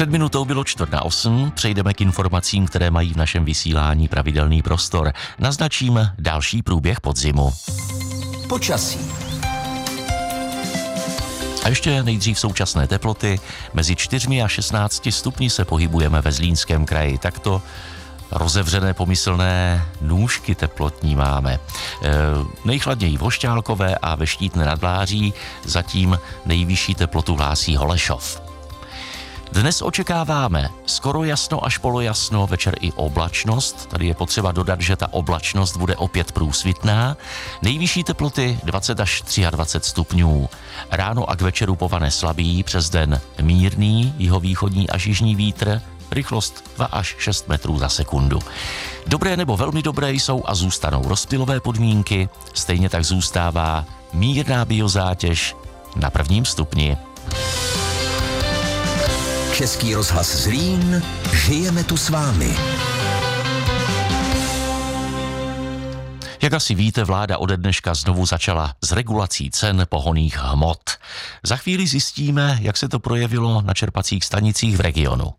Před minutou bylo 7:45, přejdeme k informacím, které mají v našem vysílání pravidelný prostor. Naznačím další průběh podzimu. Počasí. A ještě nejdřív současné teploty. Mezi 4 a 16 stupni se pohybujeme ve Zlínském kraji. Takto rozevřené pomyslné nůžky teplotní máme. Nejchladněji v Hošťálkové a ve Štítné nad Vláří, zatím nejvyšší teplotu hlásí Holešov. Dnes očekáváme skoro jasno až polojasno, večer i oblačnost. Tady je potřeba dodat, že ta oblačnost bude opět průsvitná. Nejvyšší teploty 20 až 23 stupňů. Ráno a k večeru povane slabý, přes den mírný jihovýchodní až jižní vítr, rychlost 2 až 6 metrů za sekundu. Dobré nebo velmi dobré jsou a zůstanou rozptylové podmínky, stejně tak zůstává mírná biozátěž na 1. stupni. Český rozhlas Zlín, žijeme tu s vámi. Jak asi víte, vláda ode dneška znovu začala s regulací cen pohonných hmot. Za chvíli zjistíme, jak se to projevilo na čerpacích stanicích v regionu.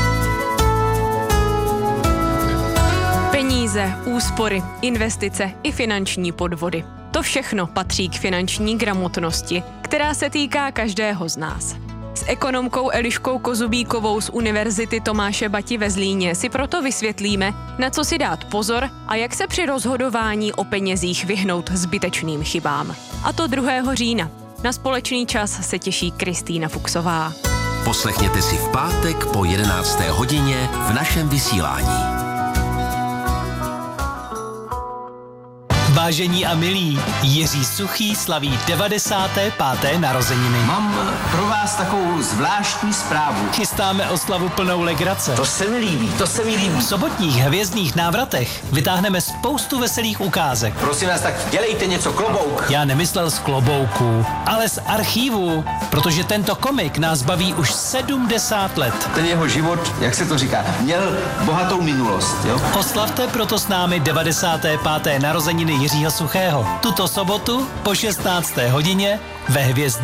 Peníze, úspory, investice i finanční podvody. To všechno patří k finanční gramotnosti, která se týká každého z nás. S ekonomkou Eliškou Kozubíkovou z Univerzity Tomáše Bati ve Zlíně si proto vysvětlíme, na co si dát pozor a jak se při rozhodování o penězích vyhnout zbytečným chybám. A to 2. října. Na společný čas se těší Kristýna Fuchsová. Poslechněte si v pátek po 11. hodině v našem vysílání. Vážení a milí, Jiří Suchý slaví 95. narozeniny. Mám pro vás takovou zvláštní zprávu. Chystáme oslavu plnou legrace. To se mi líbí. V sobotních hvězdných návratech vytáhneme spoustu veselých ukázek. Prosím vás, tak dělejte něco, klobouk. Já nemyslel z klobouku, ale z archívu, protože tento komik nás baví už 70 let. Ten jeho život, jak se to říká, měl bohatou minulost, jo? Oslavte proto s námi 95. narozeniny Jiřího Suchého. Tuto sobotu po 16. hodině ve hvězdných